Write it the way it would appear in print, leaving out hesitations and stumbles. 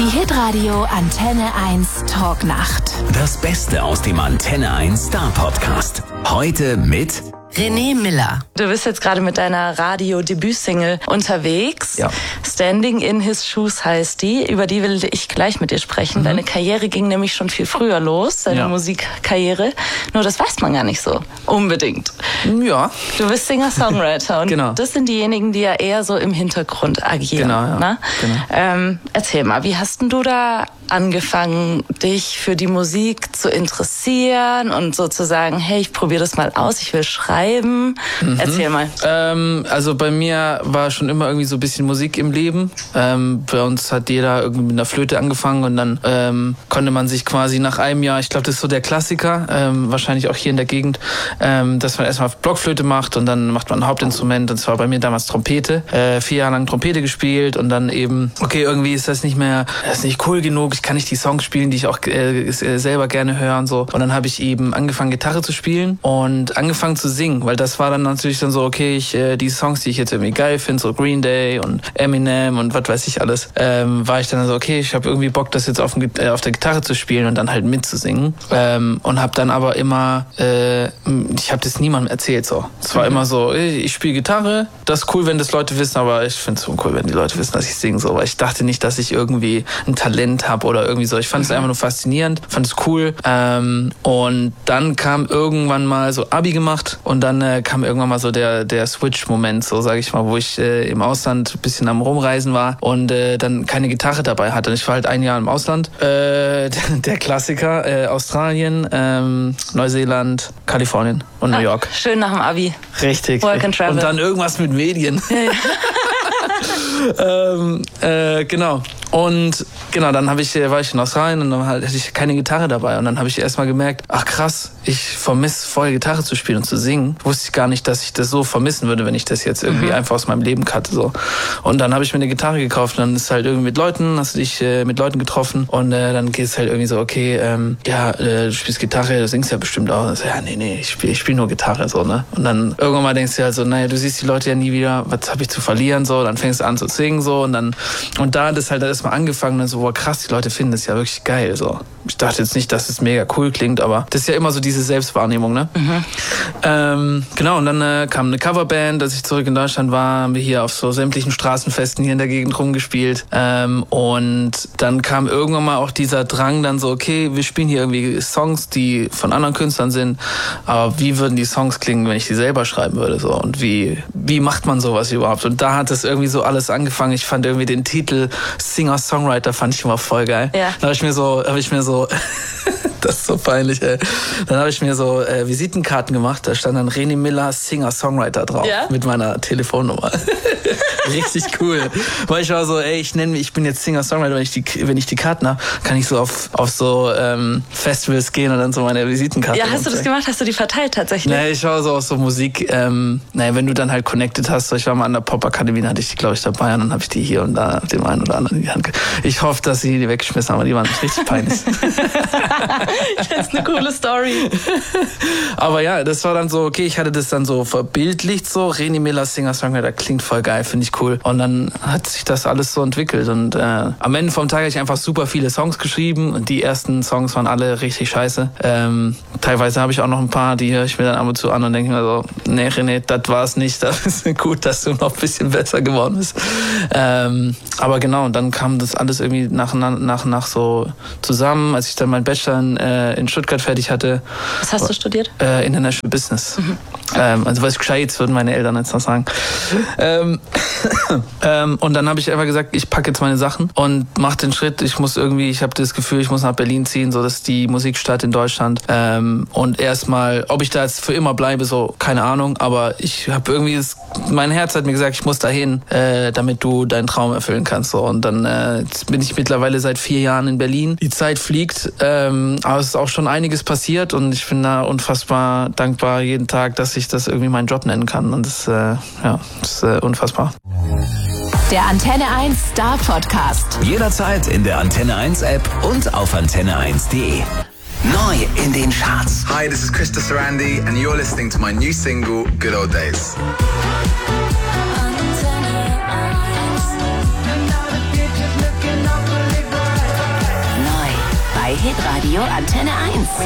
Die Hitradio Antenne 1 Talknacht. Das Beste aus dem Antenne 1 Star Podcast. Heute mit René Miller. Du bist jetzt gerade mit deiner Radio-Debütsingle unterwegs. Ja. Standing in His Shoes heißt die. Über die will ich gleich mit dir sprechen. Deine Karriere ging nämlich schon viel früher los, deine Musikkarriere. Nur das weiß man gar nicht so unbedingt. Ja. Du bist Singer-Songwriter und Genau. das sind diejenigen, die ja eher so im Hintergrund agieren. Genau, ja. Ne? Genau. Erzähl mal, wie hast denn du da angefangen, dich für die Musik zu interessieren und so zu sagen, hey, ich probiere das mal aus, ich will schreiben. Erzähl mal. Also bei mir war schon immer irgendwie so ein bisschen Musik im Leben. Bei uns hat jeder irgendwie mit einer Flöte angefangen und dann konnte man sich quasi nach einem Jahr, ich glaube, das ist so der Klassiker, wahrscheinlich auch hier in der Gegend, dass man erstmal Blockflöte macht und dann macht man ein Hauptinstrument, und zwar bei mir damals Trompete. 4 Jahre lang Trompete gespielt und dann eben, okay, irgendwie ist das nicht cool genug, ich kann nicht die Songs spielen, die ich auch selber gerne höre und so. Und dann habe ich eben angefangen, Gitarre zu spielen und angefangen zu singen, weil das war dann natürlich dann so, okay, die Songs, die ich jetzt irgendwie geil finde, so Green Day und Eminem und was weiß ich alles, war ich dann so, okay, ich habe irgendwie Bock, das jetzt auf der Gitarre zu spielen und dann halt mitzusingen. Und habe dann aber immer, ich habe das niemandem erzählt so. Es war immer so, ich spiele Gitarre, das ist cool, wenn das Leute wissen, aber ich finde es uncool, wenn die Leute wissen, dass ich singe, so, weil ich dachte nicht, dass ich irgendwie ein Talent habe oder irgendwie so. Ich fand es einfach nur faszinierend, fand es cool. Und dann kam irgendwann mal so Abi gemacht und dann kam irgendwann mal so der Switch-Moment, so sage ich mal, wo ich im Ausland ein bisschen am Rumreisen war und dann keine Gitarre dabei hatte. Ich war halt 1 Jahr im Ausland. Der Klassiker, Australien, Neuseeland, Kalifornien und New York. Schön nach dem Abi. Richtig. Work and Travel. Und dann irgendwas mit Medien. Genau. Und genau, dann war ich in Australien und dann hatte ich keine Gitarre dabei. Und dann habe ich erstmal gemerkt, ach krass, ich vermisse voll Gitarre zu spielen und zu singen. Wusste ich gar nicht, dass ich das so vermissen würde, wenn ich das jetzt irgendwie einfach aus meinem Leben cutte. So. Und dann habe ich mir eine Gitarre gekauft und dann ist halt irgendwie hast du dich mit Leuten getroffen und dann geht es halt irgendwie so, okay, du spielst Gitarre, du singst ja bestimmt auch. Und so, ja, nee, ich spiel nur Gitarre, so, ne? Und dann irgendwann mal denkst du halt so, naja, du siehst die Leute ja nie wieder, was habe ich zu verlieren, so. Dann fängst du an zu singen, so, und da hat es halt erstmal angefangen und dann so, boah, krass, die Leute finden das ja wirklich geil, so. Ich dachte jetzt nicht, dass es mega cool klingt, aber das ist ja immer so diese Selbstwahrnehmung, ne? Genau, und dann kam eine Coverband, als ich zurück in Deutschland war, haben wir hier auf so sämtlichen Straßenfesten hier in der Gegend rumgespielt. Und dann kam irgendwann mal auch dieser Drang dann so, okay, wir spielen hier irgendwie Songs, die von anderen Künstlern sind, aber wie würden die Songs klingen, wenn ich die selber schreiben würde, so? Und wie macht man sowas überhaupt? Und da hat es irgendwie so alles angefangen. Ich fand irgendwie den Titel Singer-Songwriter fand ich immer voll geil. Ja. Da habe ich mir so das ist so peinlich, ey. Dann habe ich mir so Visitenkarten gemacht, da stand dann René Miller, Singer-Songwriter drauf, mit meiner Telefonnummer. Richtig cool. Weil ich war so, ey, ich bin jetzt Singer-Songwriter, wenn ich die Karten habe, kann ich so auf so Festivals gehen und dann so meine Visitenkarte. Ja, hast du das gemacht? Hast du die verteilt tatsächlich? Nee, ich war so auf so Musik, wenn du dann halt connected hast, so, ich war mal an der Pop-Akademie, da hatte ich die, glaube ich, dabei und dann habe ich die hier und da dem einen oder anderen in die Hand. Ich hoffe, dass sie die weggeschmissen haben, aber die waren richtig peinlich. Das ist eine coole Story. Aber ja, das war dann so, okay, ich hatte das dann so verbildlicht so, René Miller, Singer-Songwriter, klingt voll geil, finde ich cool. Und dann hat sich das alles so entwickelt und am Ende vom Tag habe ich einfach super viele Songs geschrieben und die ersten Songs waren alle richtig scheiße. Teilweise habe ich auch noch ein paar, die höre ich mir dann ab und zu an und denke mir so, nee René, das war's nicht, das ist gut, dass du noch ein bisschen besser geworden bist. Aber genau, und dann kam das alles irgendwie nach so zusammen, als ich dann meinen Bachelor in Stuttgart fertig hatte. Was hast du studiert? International Business. Also was gescheit, würden meine Eltern jetzt noch sagen. Und dann habe ich einfach gesagt, ich packe jetzt meine Sachen und mache den Schritt. Ich habe das Gefühl, ich muss nach Berlin ziehen, so dass die Musikstadt in Deutschland. Und erstmal, ob ich da jetzt für immer bleibe, so keine Ahnung. Aber ich habe irgendwie, mein Herz hat mir gesagt, ich muss dahin, damit du deinen Traum erfüllen kannst. So. Und dann jetzt bin ich mittlerweile seit 4 Jahren in Berlin. Die Zeit fliegt, aber es ist auch schon einiges passiert und ich bin da unfassbar dankbar jeden Tag, dass ich das irgendwie meinen Job nennen kann. Und das ist unfassbar. Der Antenne 1 Star Podcast. jederzeit in der Antenne 1 App und auf antenne1.de. Neu in den Charts. Hi, this is Krista Sarandi and you're listening to my new single, Good Old Days. Hitradio Antenne 1.